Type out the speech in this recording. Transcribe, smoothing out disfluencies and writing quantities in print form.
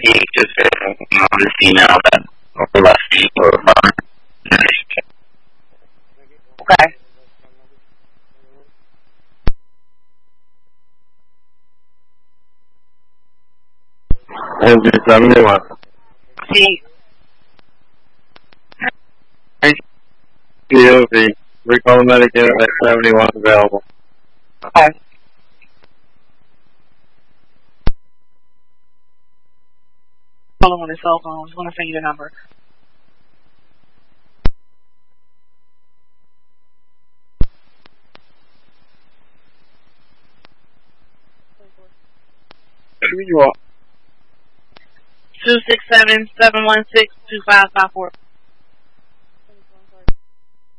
just on this email that or last week or Okay. and just 71. See. POV. Recall the medic unit at 71 available. Okay. Calling on his cell phone. I just want to send you the number. Who you are? 267-716-2554.